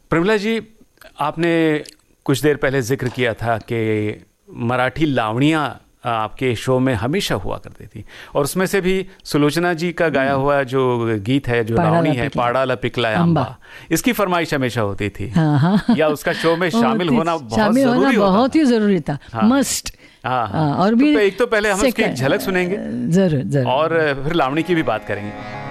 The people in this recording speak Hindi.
प्रमिला जी, आपने कुछ देर पहले जिक्र किया था कि मराठी लावणियाँ आपके शो में हमेशा हुआ करती थी, और उसमें से भी सुलोचना जी का गाया हुआ जो गीत है, जो लावणी है, पाड़ाला पिकलाया अम्बा, इसकी फरमाइश हमेशा होती थी। या उसका शो में शामिल होना बहुत ही जरूरी था, मस्ट। हाँ, और भी एक तो पहले हम उसकी एक झलक सुनेंगे, जरूर, और फिर लावणी की भी बात करेंगे।